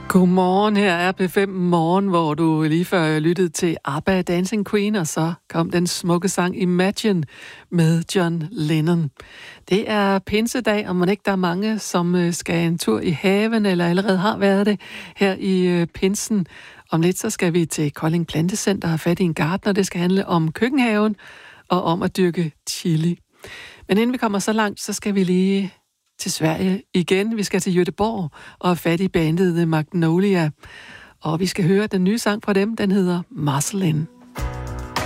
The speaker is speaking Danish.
Godmorgen, her er P5 Morgen, hvor du lige før lyttede til ABBA Dancing Queen, og så kom den smukke sang Imagine med John Lennon. Det er pinsedag, og mon ikke der er mange, som skal en tur i haven, eller allerede har været det her i pinsen. Om lidt så skal vi til Kolding Plantecenter og have fat i en gartner. Det skal handle om køkkenhaven og om at dyrke chili. Men inden vi kommer så langt, så skal vi lige til Sverige igen. Vi skal til Göteborg og have fat i bandet The Magnolia. Og vi skal høre den nye sang fra dem. Den hedder Marceline.